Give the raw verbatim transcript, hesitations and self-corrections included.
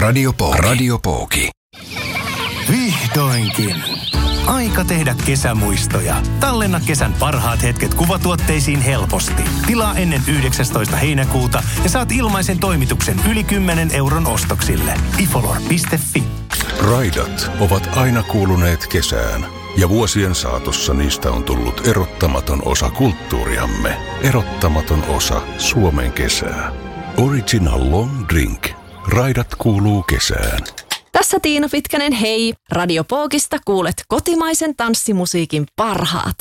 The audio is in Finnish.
Radio Pooki. Radio Pooki. Vihdoinkin. Aika tehdä kesämuistoja. Tallenna kesän parhaat hetket kuvatuotteisiin helposti. Tilaa ennen yhdeksästoista heinäkuuta ja saat ilmaisen toimituksen yli kymmenen euron ostoksille. ifolor piste fi. Raidat ovat aina kuuluneet kesään. Ja vuosien saatossa niistä on tullut erottamaton osa kulttuuriamme. Erottamaton osa Suomen kesää. Original Long Drink. Raidat kuuluu kesään. Tässä Tiina Pitkänen, hei! Radio Pookista kuulet kotimaisen tanssimusiikin parhaat.